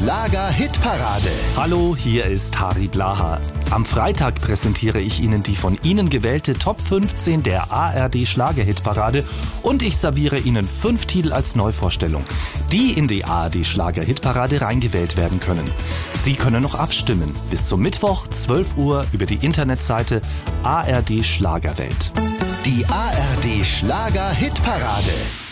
Schlager-Hitparade. Hallo, hier ist Harry Blaha. Am Freitag präsentiere ich Ihnen die von Ihnen gewählte Top 15 der ARD Schlager-Hitparade und ich serviere Ihnen 5 Titel als Neuvorstellung, die in die ARD Schlager-Hitparade reingewählt werden können. Sie können noch abstimmen. Bis zum Mittwoch, 12 Uhr, über die Internetseite ARD Schlagerwelt. Die ARD Schlager-Hitparade.